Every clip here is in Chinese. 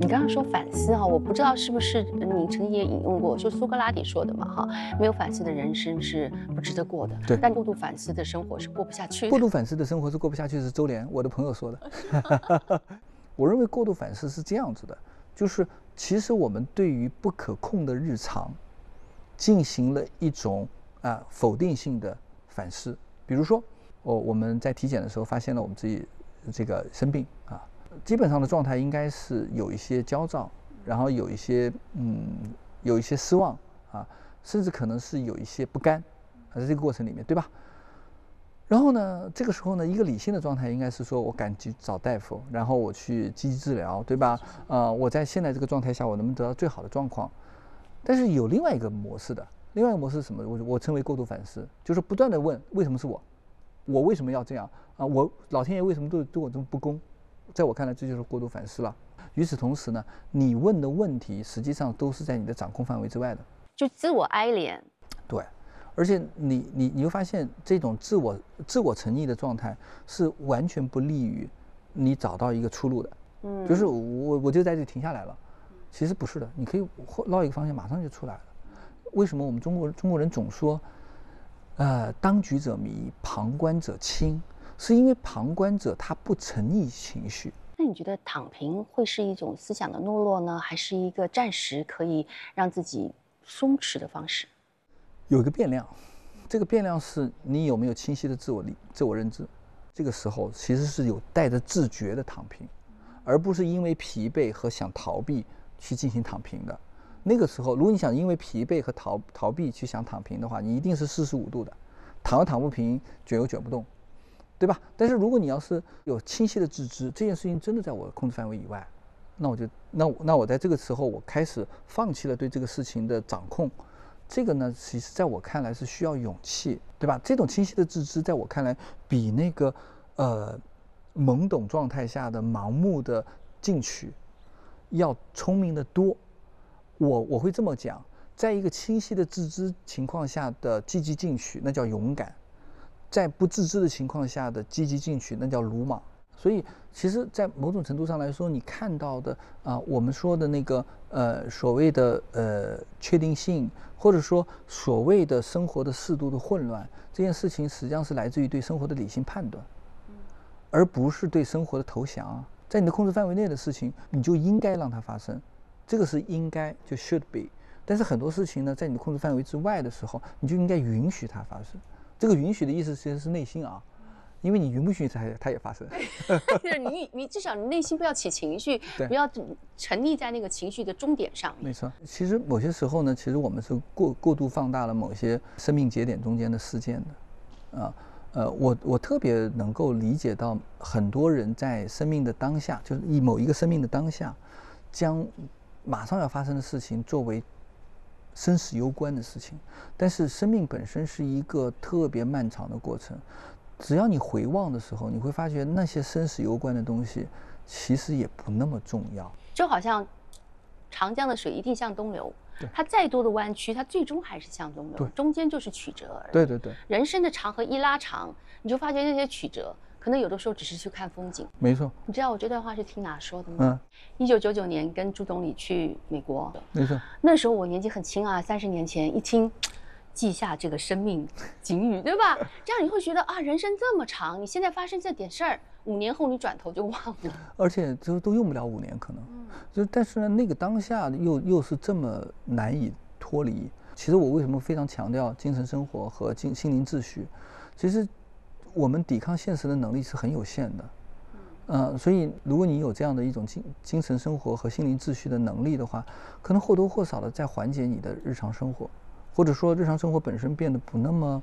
你刚刚说反思哈，我不知道是不是你曾经也引用过，就苏格拉底说的嘛哈，没有反思的人生是不值得过的， 对， 但过度反思的生活是过不下去的。 过度反思的生活是过不下去，是周濂我的朋友说的。我认为过度反思是这样子的，就是其实我们对于不可控的日常进行了一种否定性的反思。比如说我们在体检的时候发现了我们自己这个生病基本上的状态应该是有一些焦躁，然后有一些失望甚至可能是有一些不甘在这个过程里面，对吧？然后呢，这个时候呢，一个理性的状态应该是说，我赶紧找大夫，然后我去积极治疗，对吧？我在现在这个状态下，我能不能得到最好的状况？但是有另外一个模式的，另外一个模式是什么？我称为过度反思，就是不断的问为什么是我，我为什么要这样我老天爷为什么对我这么不公？在我看来，这就是过度反思了。与此同时呢，你问的问题实际上都是在你的掌控范围之外的， 就自我哀怜。 对。而且你会发现，这种自我沉溺的状态是完全不利于你找到一个出路的。就是我就在这里停下来了，其实不是的，你可以绕一个方向，马上就出来了。为什么我们中国人总说，当局者迷，旁观者清，是因为旁观者他不沉溺情绪。 那你觉得躺平会是一种思想的懦弱呢，还是一个暂时可以让自己松弛的方式？ 有一个变量，这个变量是你有没有清晰的自我认知。这个时候其实是有带着自觉的躺平，而不是因为疲惫和想逃避去进行躺平的。那个时候，如果你想因为疲惫和逃避去想躺平的话，你一定是45度的，躺又躺不平，卷又卷不动，对吧？但是如果你要是有清晰的自知，这件事情真的在我的控制范围以外，那我在这个时候，我开始放弃了对这个事情的掌控。这个呢，其实在我看来是需要勇气，对吧？这种清晰的自知，在我看来比那个懵懂状态下的盲目的进取要聪明得多。我会这么讲，在一个清晰的自知情况下的积极进取，那叫勇敢；在不自知的情况下的积极进取，那叫鲁莽。所以，其实，在某种程度上来说，你看到的我们说的那个所谓的确定性，或者说所谓的生活的适度的混乱，这件事情实际上是来自于对生活的理性判断，而不是对生活的投降。在你的控制范围内的事情，你就应该让它发生，这个是应该，就 should be。但是很多事情呢，在你的控制范围之外的时候，你就应该允许它发生。这个允许的意思其实是内心因为你允不允许它也发生。 你至少你内心不要起情绪，不要沉溺在那个情绪的终点上面。 没错，其实某些时候呢，其实我们是过度放大了某些生命节点中间的事件的我特别能够理解到很多人在生命的当下，就是某一个生命的当下，将马上要发生的事情作为生死攸关的事情。但是生命本身是一个特别漫长的过程，只要你回望的时候，你会发觉那些生死攸关的东西其实也不那么重要。 就好像长江的水一定向东流，它再多的弯曲，它最终还是向东流，中间就是曲折而已。 对对对， 人生的长河一拉长，你就发觉那些曲折可能有的时候只是去看风景。 没错。 你知道我这段话是听哪说的吗？1999年跟朱总理去美国， 没错。 那时候我年纪很轻30年前一听，记下这个生命警语，对吧？这样你会觉得人生这么长，你现在发生这点事儿，5年后你转头就忘了， 而且都用不了5年可能。但是呢，那个当下又是这么难以脱离。其实我为什么非常强调精神生活和心灵秩序？其实我们抵抗现实的能力是很有限的。所以如果你有这样的一种精神生活和心灵秩序的能力的话，可能或多或少的在缓解你的日常生活，或者说日常生活本身变得不那么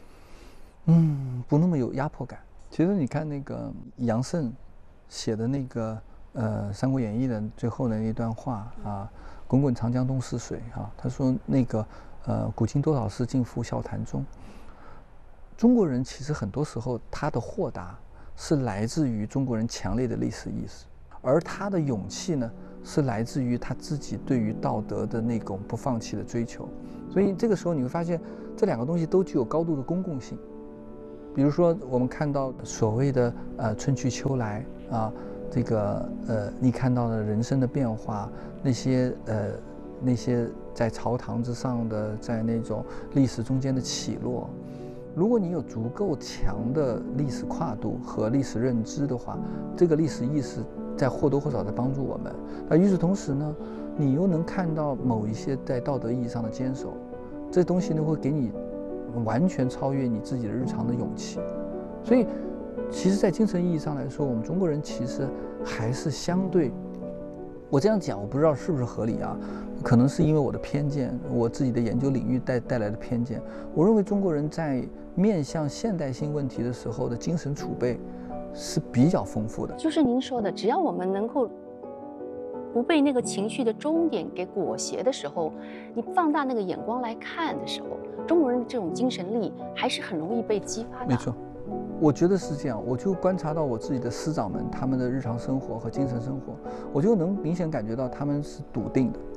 有压迫感。其实你看那个杨慎写的那个《三国演义》的最后的那段话滚滚长江东逝水他说那个古今多少事，尽付笑谈中。中国人其实很多时候他的豁达是来自于中国人强烈的历史意识，而他的勇气呢，是来自于他自己对于道德的那种不放弃的追求。所以这个时候你会发现，这两个东西都具有高度的公共性。比如说我们看到所谓的春去秋来这个你看到的人生的变化，那些在朝堂之上的，在那种历史中间的起落，如果你有足够强的历史跨度和历史认知的话，这个历史意识在或多或少在帮助我们。那与此同时呢，你又能看到某一些在道德意义上的坚守，这东西呢会给你完全超越你自己的日常的勇气。所以其实在精神意义上来说，我们中国人其实还是相对，我这样讲我不知道是不是合理啊，可能是因为我的偏见，我自己的研究领域带来的偏见。我认为中国人在面向现代性问题的时候的精神储备是比较丰富的。 就是您说的，只要我们能够不被那个情绪的终点给裹挟的时候，你放大那个眼光来看的时候，中国人的这种精神力还是很容易被激发的。 没错，我觉得是这样。我就观察到我自己的师长们他们的日常生活和精神生活，我就能明显感觉到他们是笃定的。